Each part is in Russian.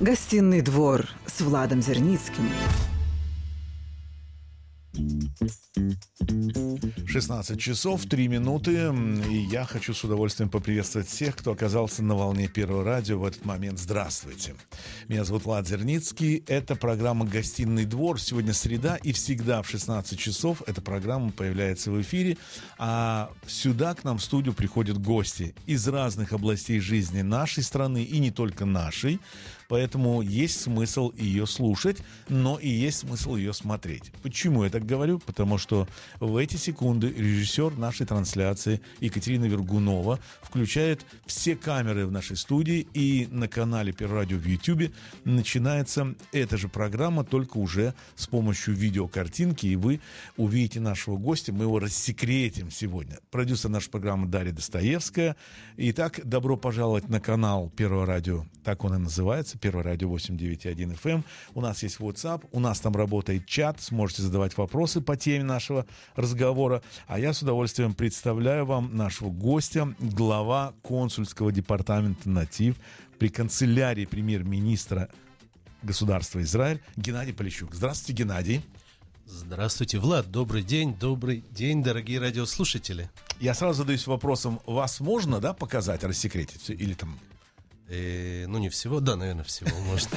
Гостиный двор с Владом Зерницким. 16 часов 3 минуты, и я хочу с удовольствием поприветствовать всех, кто оказался на волне Первого радио в этот момент. Здравствуйте. Меня зовут Влад Зерницкий. Это программа «Гостиный двор». Сегодня среда, и всегда в 16 часов эта программа появляется в эфире. А сюда к нам в студию приходят гости из разных областей жизни нашей страны, и не только нашей. Поэтому есть смысл ее слушать, но и есть смысл ее смотреть. Почему я так говорю? Потому что в эти секунды режиссер нашей трансляции Екатерина Вергунова включает все камеры в нашей студии, и на канале Первого радио в YouTube начинается эта же программа, только уже с помощью видеокартинки, и вы увидите нашего гостя, мы его рассекретим сегодня. Продюсер нашей программы Дарья Достоевская. Итак, добро пожаловать на канал Первого радио, так он и называется, Первое радио 891 FM. У нас есть WhatsApp, у нас там работает чат, сможете задавать вопросы по теме нашего разговора. А я с удовольствием представляю вам нашего гостя, глава консульского департамента «Натив» при канцелярии премьер-министра государства Израиль Геннадий Полищук. Здравствуйте, Геннадий. Здравствуйте, Влад. Добрый день, дорогие радиослушатели. Я сразу задаюсь вопросом, вас можно, да, показать, рассекретить? Или там... Ну, не всего, да, наверное, всего можно.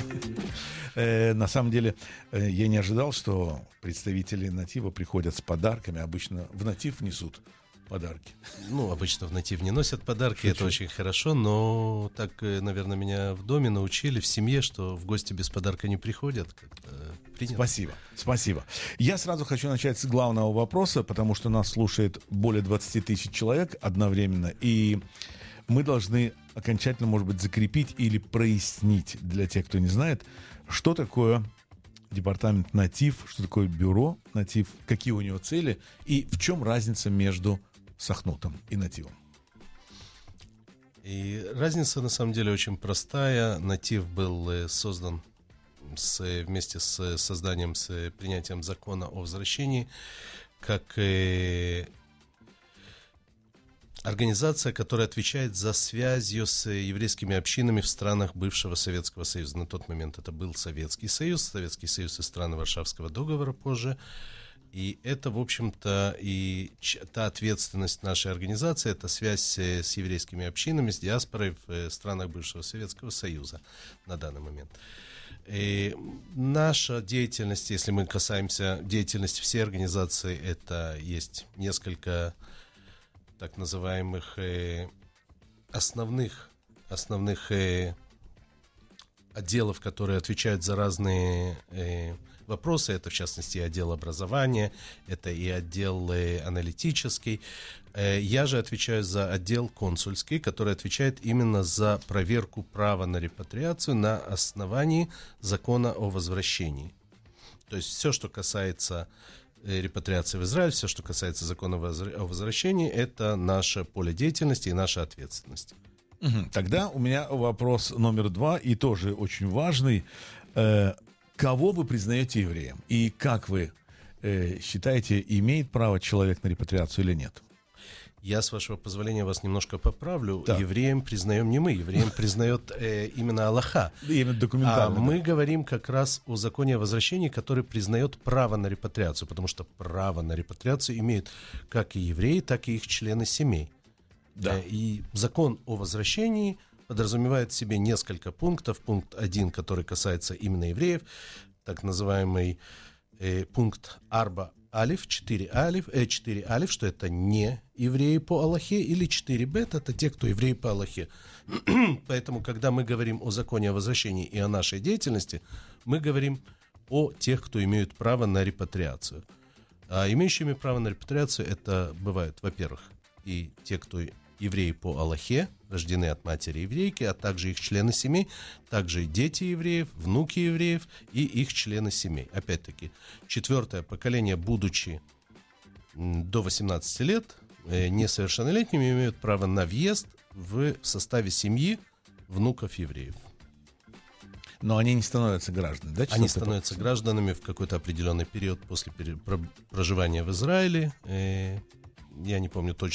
На самом деле, я не ожидал, что представители «Натива» приходят с подарками. Обычно в «Натив» несут подарки. Ну, обычно в «Натив» не носят подарки, это очень хорошо, но так, наверное, меня в доме научили, в семье, что в гости без подарка не приходят. Как-то принято. Спасибо. Я сразу хочу начать с главного вопроса, потому что нас слушает более 20 тысяч человек одновременно, и мы должны окончательно, может быть, закрепить или прояснить для тех, кто не знает, что такое департамент «Натив», что такое бюро «Натив», какие у него цели и в чем разница между Сахнутом и «Нативом». И разница, на самом деле, очень простая. «Натив» был создан вместе с созданием, с принятием закона о возвращении, как организация, которая отвечает за связью с еврейскими общинами в странах бывшего Советского Союза. На тот момент это был Советский Союз и страны Варшавского договора позже. И это, в общем-то, и та ответственность нашей организации, это связь с еврейскими общинами, с диаспорой в странах бывшего Советского Союза на данный момент. И наша деятельность, если мы касаемся деятельности всей организации, это есть несколько так называемых основных отделов, которые отвечают за разные вопросы. Это, в частности, отдел образования, это и отдел аналитический. Я же отвечаю за отдел консульский, который отвечает именно за проверку права на репатриацию на основании закона о возвращении. То есть все, что касается репатриации в Израиль, все, что касается закона о возвращении, это наше поле деятельности и наша ответственность. Тогда у меня вопрос номер 2, и тоже очень важный. Кого вы признаете евреем? И как вы считаете, имеет право человек на репатриацию или нет? Я, с вашего позволения, вас немножко поправлю. Да. Евреем признаем не мы, евреем признает именно Аллаха. Именно документально. А мы говорим как раз о законе о возвращении, который признает право на репатриацию, потому что право на репатриацию имеют как и евреи, так и их члены семей. Да. И закон о возвращении подразумевает в себе несколько пунктов. Пункт 1, который касается именно евреев, так называемый пункт Арба Алиф, 4 алиф, что это не евреи по Аллахе, или 4 бет, это те, кто евреи по Аллахе. Поэтому, когда мы говорим о законе о возвращении и о нашей деятельности, мы говорим о тех, кто имеют право на репатриацию. А имеющими право на репатриацию это бывают, во-первых, и те, кто евреи по Аллахе, рождены от матери еврейки, а также их члены семей, также и дети евреев, внуки евреев и их члены семей. Опять-таки, 4-е поколение, будучи до 18 лет, несовершеннолетними, имеют право на въезд в составе семьи внуков евреев. Но они не становятся гражданами, да? Они становятся гражданами в какой-то определенный период после проживания в Израиле. Я не помню точно